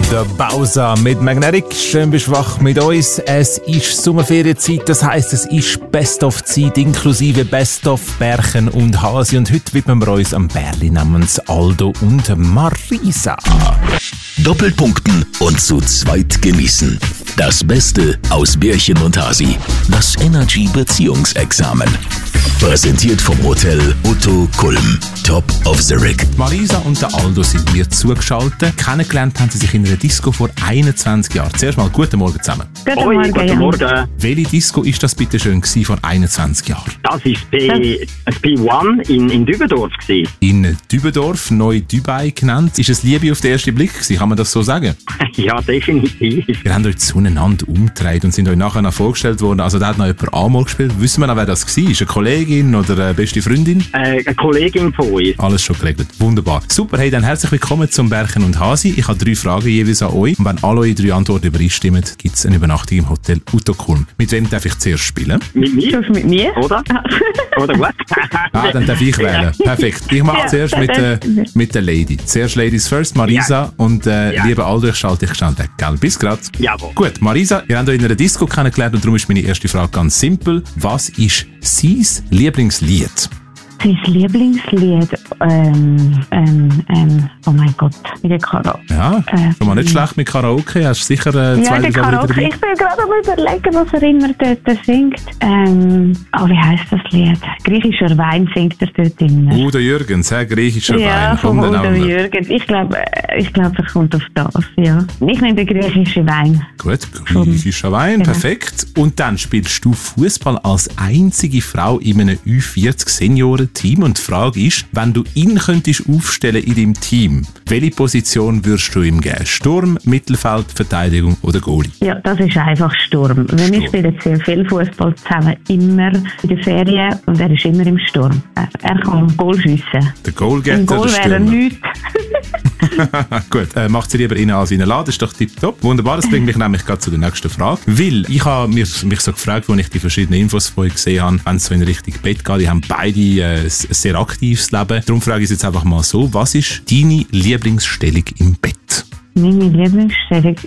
Der Bowser mit Magnetic. Schön bist du wach mit uns. Es ist Sommerferienzeit, das heisst, es ist Best-of-Zeit inklusive Best-of Bärchen und Hasi. Und heute widmen wir uns am Bärli namens Aldo und Marisa. Doppelpunkten und zu zweit genießen. Das Beste aus Bärchen und Hasi. Das Energy Beziehungsexamen. Präsentiert vom Hotel Otto Kulm. Top of the Rig. Marisa und der Aldo sind mir zugeschaltet. Kennengelernt haben sie sich in einer Disco vor 21 Jahren. Zuerst mal guten Morgen zusammen. Guten Morgen. Welche Disco ist das bitte schön gewesen vor 21 Jahren? Das war P1 in Dübendorf. In Dübendorf, neu Dubai genannt. Ist es Liebe auf den ersten Blick gewesen? Kann man das so sagen? Ja, definitiv. Ihr habt euch zueinander umgedreht und sind euch nachher noch vorgestellt worden. Also da hat noch jemand einmal gespielt. Wissen wir noch, wer das war? Ist eine Kollegin oder eine beste Freundin? Eine Kollegin von uns. Alles schon geregelt. Wunderbar. Super, hey, dann herzlich willkommen zum Bärchen und Hasi. Ich habe 3 Fragen jeweils an euch. Und wenn alle eure 3 Antworten übereinstimmen, gibt es eine Übernachtung im Hotel Otto Kulm. Mit wem darf ich zuerst spielen? Mit mir? Mit mir? Oder? Oder gut? Dann darf ich wählen. Perfekt. Ich mache zuerst mit der Lady. Zuerst Ladies first, Marisa. Und lieber Aldo, ich schalte dich schnell weg. Gell? Bis grad. Jawohl. Gut, Marisa, ihr habt euch in einer Disco kennengelernt und darum ist meine erste Frage ganz simpel. Was ist sein Lieblingslied? Sein Lieblingslied, oh mein Gott, mit der Karaoke. Ja, schon mal nicht schlecht mit Karaoke, hast sicher 2 der Karaoke. Ich bin gerade am Überlegen, was er immer dort singt. Wie heisst das Lied? Griechischer Wein singt er dort immer. Udo Jürgens, griechischer ja, Wein. Von Udo Jürgens. Ich glaube, er kommt auf das, ja. Ich nehme den griechischen Wein. Gut, griechischer Wein, Genau. Perfekt. Und dann spielst du Fußball als einzige Frau in einem U40-Senioren-Team. Und die Frage ist, wenn du ihn könntest aufstellen in deinem Team, welche Position würdest du ihm geben? Sturm, Mittelfeld, Verteidigung oder Goalie? Ja, das ist einfach Sturm. Wir spielen sehr viel Fußball zusammen, immer in der Ferien und er ist immer im Sturm. Er kann Goal schiessen. Der Goalgetter, Im Goal der wäre er Stürmer. nichts. Gut, macht sie lieber innen als innen laden, ist doch tipptopp. Wunderbar, das bringt mich nämlich gerade zu der nächsten Frage. Weil ich habe mich so gefragt, als ich die verschiedenen Infos von euch gesehen habe, wenn es so in Richtung Bett geht, die haben beide ein sehr aktives Leben. Darum frage ich jetzt einfach mal so, was ist deine Lieblingsstellung im Bett? Meine Lieblingsstellung,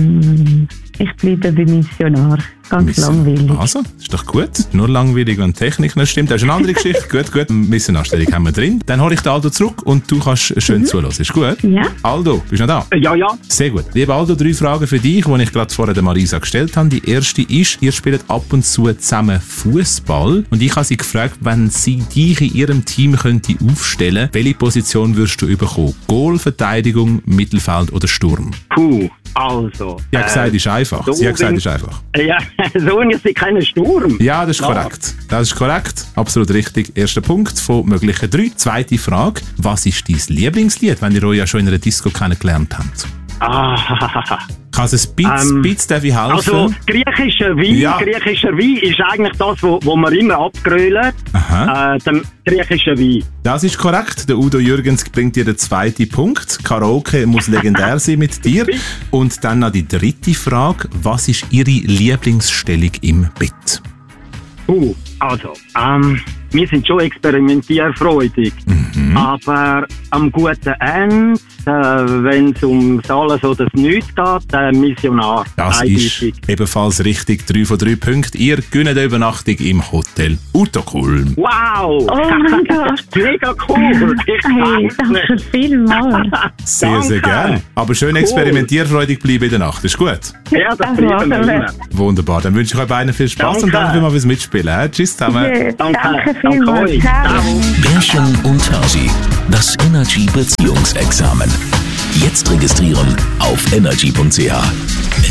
ich bleibe bei Missionar. Ganz langweilig. Also, ist doch gut. Nur langweilig, wenn die Technik nicht stimmt. Das ist eine andere Geschichte. Gut. Missionarstellung haben wir drin. Dann hole ich den Aldo zurück und du kannst schön zuhören. Ist gut? Ja. Aldo, bist du noch da? Ja. Sehr gut. Lieber Aldo, 3 Fragen für dich, die ich gerade vorher der Marisa gestellt habe. Die erste ist, ihr spielt ab und zu zusammen Fußball. Und ich habe sie gefragt, wenn sie dich in ihrem Team könnte aufstellen, welche Position würdest du bekommen? Goal, Verteidigung, Mittelfeld oder Sturm? Also. Sie hat gesagt, ist einfach. Sie hat gesagt, ist einfach. Ja, so ist sie kein Sturm. Ja, das ist korrekt. Das ist korrekt. Absolut richtig. Erster Punkt von möglichen 3. Zweite Frage. Was ist dein Lieblingslied, wenn ihr euch ja schon in einer Disco kennengelernt habt? Kann es ein bisschen helfen? Also, griechischer Wein ist eigentlich das, wo man immer abgrölt. Der griechische Wein. Das ist korrekt. Der Udo Jürgens bringt dir den 2. Punkt. Karaoke muss legendär sein mit dir. Und dann noch die 3. Frage. Was ist Ihre Lieblingsstellung im Bett? Wir sind schon experimentierfreudig. Aber am guten Ende, wenn es um alles oder das Nichts geht, Missionar. Das eindeutig. ist ebenfalls richtig. 3 von 3 Punkten. Ihr gönnt eine Übernachtung im Hotel Otto Kulm. Wow! Oh mein Gott. Mega cool! Hey, danke vielmals. Sehr gerne. Aber schön experimentierfreudig bleiben in der Nacht. Ist gut? Ja, das bleiben wir immer. Wunderbar. Dann wünsche ich euch beiden viel Spaß und danke fürs Mitspielen. Tschüss zusammen. Danke vielmals. euch. Ciao. Bärchen und Hasi. Das Energy Beziehungsexamen. Jetzt registrieren auf energy.ch.